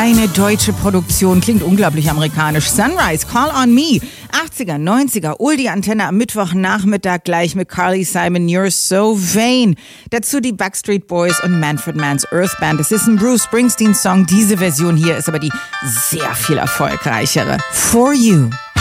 Eine deutsche Produktion, klingt unglaublich amerikanisch. Sunrise, Call on Me. 80er, 90er, Oldie Antenne am Mittwochnachmittag gleich mit Carly Simon, You're So Vain. Dazu die Backstreet Boys und Manfred Mann's Earth Band. Es ist ein Bruce Springsteen Song. Diese Version hier ist aber die sehr viel erfolgreichere. For You.